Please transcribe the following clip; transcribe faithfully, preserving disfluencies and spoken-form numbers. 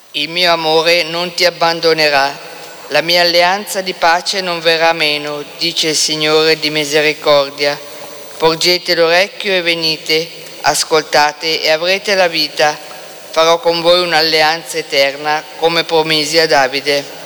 Il mio amore non ti abbandonerà, la mia alleanza di pace non verrà meno, dice il Signore di misericordia. Porgete l'orecchio e venite, ascoltate e avrete la vita. Farò con voi un'alleanza eterna, come promisi a Davide.